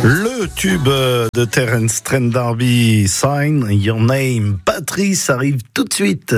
Le tube de Terence Trent D'Arby, Sign Your Name. Patrice arrive tout de suite.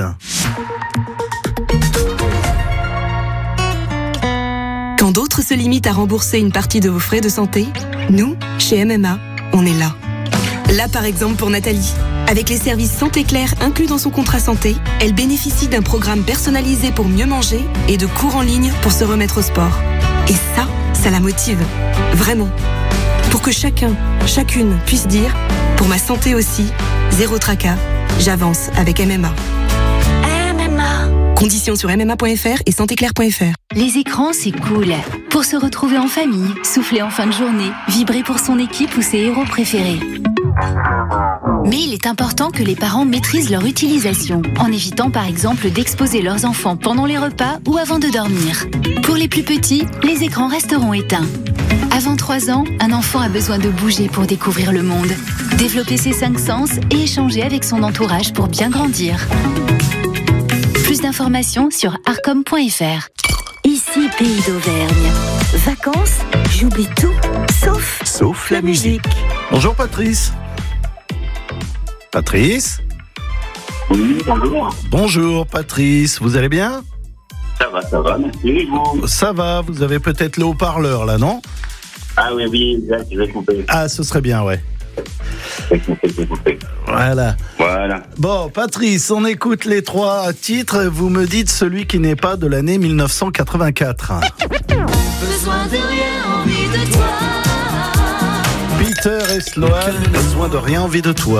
Quand d'autres se limitent à rembourser une partie de vos frais de santé, nous, chez MMA, on est là. Là, par exemple, pour Nathalie. Avec les services Santé Claire inclus dans son contrat santé, elle bénéficie d'un programme personnalisé pour mieux manger et de cours en ligne pour se remettre au sport. Et ça la motive. Vraiment. Pour que chacun, chacune puisse dire « Pour ma santé aussi, zéro tracas, j'avance avec MMA ». MMA. Conditions sur MMA.fr et santéclaire.fr. Les écrans, c'est cool. Pour se retrouver en famille, souffler en fin de journée, vibrer pour son équipe ou ses héros préférés. Mais il est important que les parents maîtrisent leur utilisation, en évitant par exemple d'exposer leurs enfants pendant les repas ou avant de dormir. Pour les plus petits, les écrans resteront éteints. Avant 3 ans, un enfant a besoin de bouger pour découvrir le monde, développer ses 5 sens et échanger avec son entourage pour bien grandir. Plus d'informations sur arcom.fr. Ici, Pays d'Auvergne. Vacances, j'oublie tout, sauf la musique. Bonjour Patrice. Patrice ? Oui, bonjour. Bonjour Patrice, vous allez bien ? Ça va, merci. Vous ? Ça va, vous avez peut-être le haut-parleur là, non ? Ah oui, là, je vais couper. Ah, ce serait bien, ouais. Je vais couper. Voilà. Voilà. Bon, Patrice, on écoute les 3 titres. Vous me dites celui qui n'est pas de l'année 1984. Besoin de rien, envie de toi. Peter et Sloan, besoin de rien, envie de toi.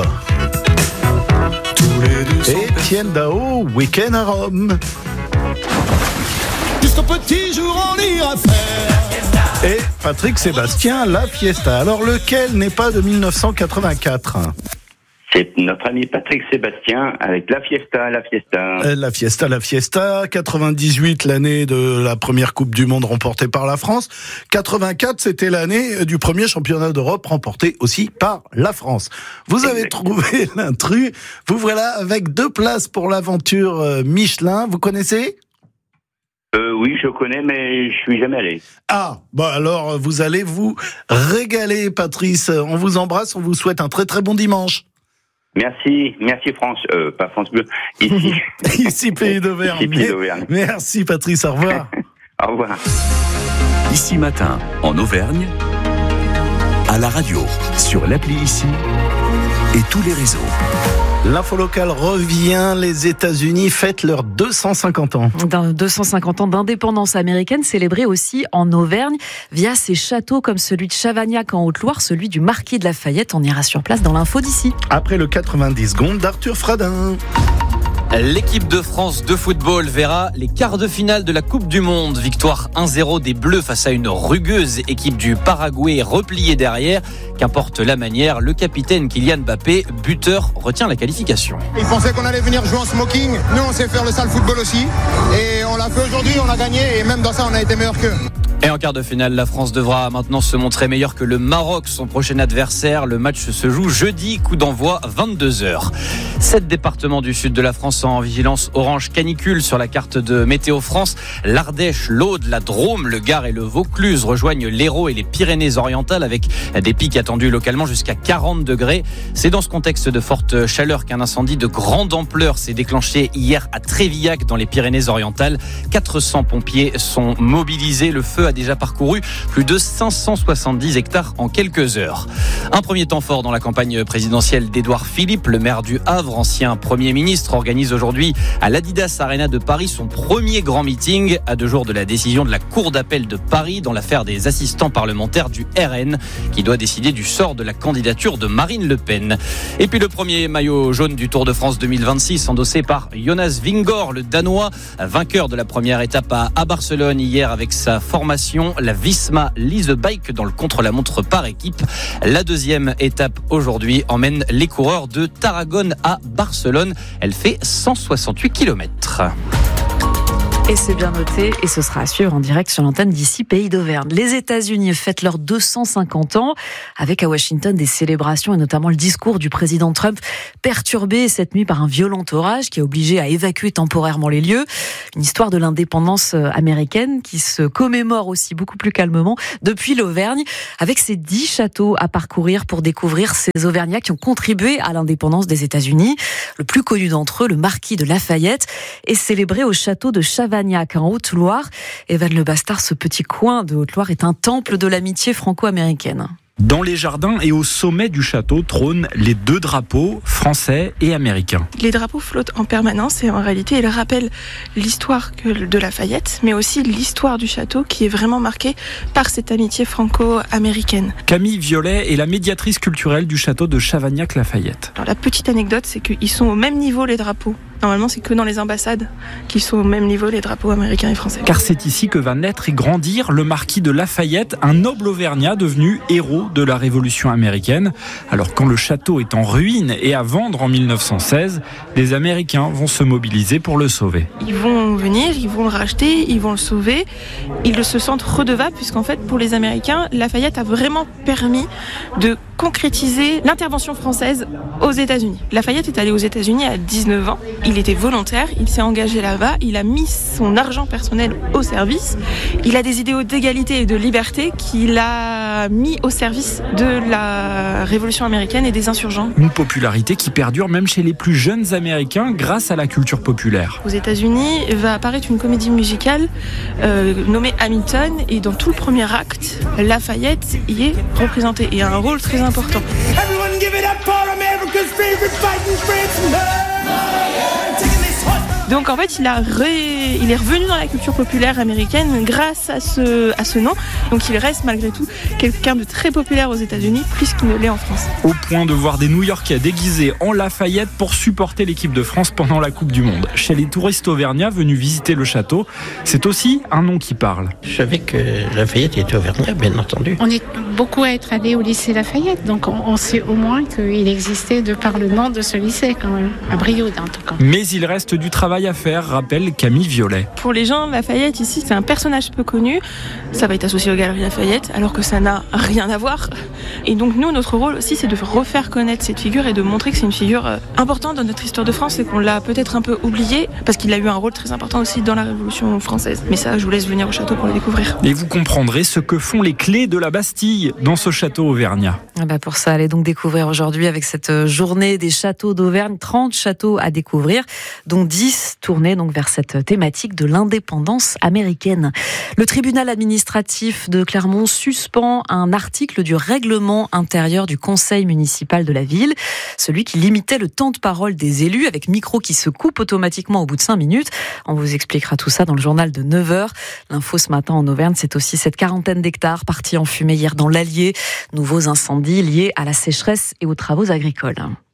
Etienne Dao, Week-end à Rome. Juste un petit jour on ira faire. Et Patrick Sébastien, La Fiesta. Alors lequel n'est pas de 1984 ? C'est notre ami Patrick Sébastien avec La Fiesta. La Fiesta, 98, l'année de la première Coupe du Monde remportée par la France. 84, c'était l'année du premier championnat d'Europe remporté aussi par la France. Vous avez trouvé l'intrus. Vous voilà avec 2 places pour l'aventure Michelin. Vous connaissez ? Oui, je connais, mais je suis jamais allé. Ah, bon alors vous allez vous régaler, Patrice. On vous embrasse, on vous souhaite un très très bon dimanche. Merci France, pas France Bleu, ici. Ici Pays d'Auvergne. Ici Pays d'Auvergne. Merci Patrice, au revoir. Au revoir. Ici Matin, en Auvergne, à la radio, sur l'appli Ici et tous les réseaux. L'info locale revient, les États-Unis fêtent leurs 250 ans. 250 ans d'indépendance américaine célébrée aussi en Auvergne via ces châteaux comme celui de Chavagnac en Haute-Loire, celui du Marquis de Lafayette. On ira sur place dans l'info d'Ici. Après le 90 secondes d'Arthur Fradin. L'équipe de France de football verra les quarts de finale de la Coupe du Monde. Victoire 1-0 des Bleus face à une rugueuse équipe du Paraguay repliée derrière. Qu'importe la manière, le capitaine Kylian Mbappé, buteur, retient la qualification. Ils pensaient qu'on allait venir jouer en smoking. Nous, on sait faire le sale football aussi. Et on l'a fait aujourd'hui, on a gagné. Et même dans ça, on a été meilleur qu'eux. Et en quart de finale, la France devra maintenant se montrer meilleure que le Maroc, son prochain adversaire. Le match se joue jeudi, coup d'envoi 22h. 7 départements du sud de la France en vigilance orange canicule sur la carte de Météo France. L'Ardèche, l'Aude, la Drôme, le Gard et le Vaucluse rejoignent l'Hérault et les Pyrénées-Orientales avec des pics attendus localement jusqu'à 40 degrés. C'est dans ce contexte de forte chaleur qu'un incendie de grande ampleur s'est déclenché hier à Trévillac dans les Pyrénées-Orientales. 400 pompiers sont mobilisés. Le feu a déjà parcouru plus de 570 hectares en quelques heures. Un premier temps fort dans la campagne présidentielle d'Édouard Philippe, le maire du Havre, ancien Premier ministre, organise aujourd'hui à l'Adidas Arena de Paris son premier grand meeting à 2 jours de la décision de la Cour d'appel de Paris dans l'affaire des assistants parlementaires du RN qui doit décider du sort de la candidature de Marine Le Pen. Et puis le premier maillot jaune du Tour de France 2026 endossé par Jonas Vingegaard, le Danois, vainqueur de la première étape à Barcelone hier avec sa formation la Visma Lease Bike dans le contre-la-montre par équipe. La deuxième étape aujourd'hui emmène les coureurs de Tarragone à Barcelone. Elle fait 168 km. Et c'est bien noté, et ce sera à suivre en direct sur l'antenne d'ici Pays d'Auvergne. Les États-Unis fêtent leurs 250 ans, avec à Washington des célébrations et notamment le discours du président Trump, perturbé cette nuit par un violent orage qui a obligé à évacuer temporairement les lieux. Une histoire de l'indépendance américaine qui se commémore aussi beaucoup plus calmement depuis l'Auvergne, avec ses 10 châteaux à parcourir pour découvrir ces Auvergnats qui ont contribué à l'indépendance des États-Unis. Le plus connu d'entre eux, le marquis de Lafayette, est célébré au château de Chavagnac en Haute-Loire. Evan Le Bastard, ce petit coin de Haute-Loire est un temple de l'amitié franco-américaine. Dans les jardins et au sommet du château trônent les 2 drapeaux, français et américains. Les drapeaux flottent en permanence et en réalité, ils rappellent l'histoire de Lafayette, mais aussi l'histoire du château qui est vraiment marquée par cette amitié franco-américaine. Camille Violet est la médiatrice culturelle du château de Chavagnac-Lafayette. Alors, la petite anecdote, c'est qu'ils sont au même niveau, les drapeaux. Normalement, c'est que dans les ambassades qu'ils sont au même niveau, les drapeaux américains et français. Car c'est ici que va naître et grandir le marquis de Lafayette, un noble auvergnat devenu héros de la Révolution américaine. Alors quand le château est en ruine et à vendre en 1916, les Américains vont se mobiliser pour le sauver. Ils vont venir, ils vont le racheter, ils vont le sauver. Ils se sentent redevables puisqu'en fait, pour les Américains, Lafayette a vraiment permis de concrétiser l'intervention française aux États-Unis. Lafayette est allé aux États-Unis à 19 ans. Il était volontaire, il s'est engagé là-bas, il a mis son argent personnel au service. Il a des idéaux d'égalité et de liberté qu'il a mis au service de la Révolution américaine et des insurgents. Une popularité qui perdure même chez les plus jeunes Américains grâce à la culture populaire. Aux États-Unis va apparaître une comédie musicale nommée Hamilton et dans tout le premier acte, Lafayette y est représenté et a un rôle très important. Everyone give it up for America's favorite fighting Frenchman. Donc en fait, il est revenu dans la culture populaire américaine grâce à ce nom. Donc il reste malgré tout quelqu'un de très populaire aux États-Unis, plus qu'il ne l'est en France. Au point de voir des New-Yorkais déguisés en Lafayette pour supporter l'équipe de France pendant la Coupe du Monde. Chez les touristes auvergnats venus visiter le château, c'est aussi un nom qui parle. Je savais que Lafayette était auvergnat, bien entendu. On est beaucoup à être allés au lycée Lafayette, donc on sait au moins qu'il existait de par le nom de ce lycée quand même, à Brioude en tout cas. Mais il reste du travail à faire, rappelle Camille Violet. Pour les gens, Lafayette ici, c'est un personnage peu connu. Ça va être associé aux Galeries Lafayette, alors que ça n'a rien à voir. Et donc nous, notre rôle aussi, c'est de refaire connaître cette figure et de montrer que c'est une figure importante dans notre histoire de France et qu'on l'a peut-être un peu oubliée, parce qu'il a eu un rôle très important aussi dans la Révolution française. Mais ça, je vous laisse venir au château pour le découvrir. Et vous comprendrez ce que font les clés de la Bastille dans ce château auvergnat. Pour ça, allez donc découvrir aujourd'hui avec cette journée des châteaux d'Auvergne, 30 châteaux à découvrir, dont 10 tournés donc vers cette thématique de l'indépendance américaine. Le tribunal administratif de Clermont suspend un article du règlement intérieur du conseil municipal de la ville, celui qui limitait le temps de parole des élus avec micro qui se coupe automatiquement au bout de 5 minutes. On vous expliquera tout ça dans le journal de 9h. L'info ce matin en Auvergne, c'est aussi cette quarantaine d'hectares partis en fumée hier dans l'Allier. Nouveaux incendies liés à la sécheresse et aux travaux agricoles.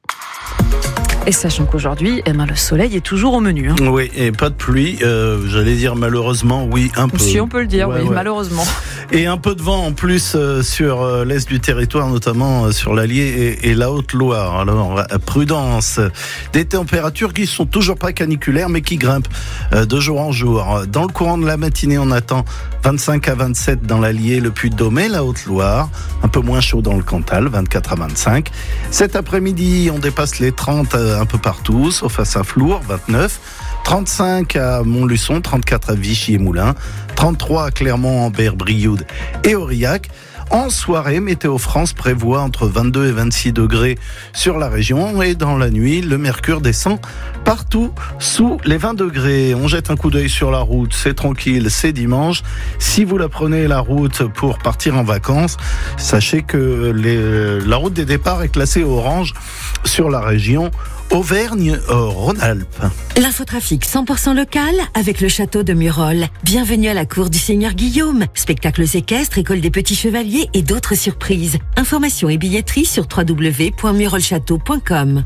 Et sachant qu'aujourd'hui, le soleil est toujours au menu. Oui, et pas de pluie. J'allais dire malheureusement, oui, un peu. Si on peut le dire, oui, malheureusement. Et un peu de vent en plus sur l'est du territoire, notamment sur l'Allier et la Haute-Loire. Alors, prudence. Des températures qui sont toujours pas caniculaires, mais qui grimpent de jour en jour. Dans le courant de la matinée, on attend 25 à 27 dans l'Allier, le Puy-de-Dôme et la Haute-Loire. Un peu moins chaud dans le Cantal, 24 à 25. Cet après-midi, on dépasse les 30 un peu partout, sauf à Saint-Flour, 29. 35 à Montluçon, 34 à Vichy et Moulins, 33 à Clermont, Ambert, Brioude et Aurillac. En soirée, Météo France prévoit entre 22 et 26 degrés sur la région et dans la nuit, le mercure descend partout sous les 20 degrés. On jette un coup d'œil sur la route, c'est tranquille, c'est dimanche. Si vous la prenez la route pour partir en vacances, sachez que la route des départs est classée orange sur la région Auvergne-Rhône-Alpes. L'infotrafic 100% local avec le château de Murol. Bienvenue à la cour du Seigneur Guillaume. Spectacles équestres, école des petits chevaliers et d'autres surprises. Informations et billetterie sur www.murolchâteau.com.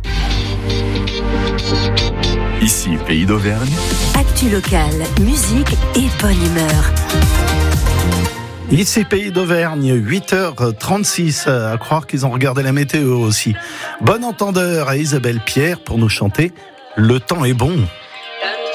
Ici, Pays d'Auvergne. Actu local, musique et bonne humeur. Ici, Pays d'Auvergne, 8h36, à croire qu'ils ont regardé la météo aussi. Bon entendeur à Isabelle Pierre pour nous chanter « Le temps est bon ».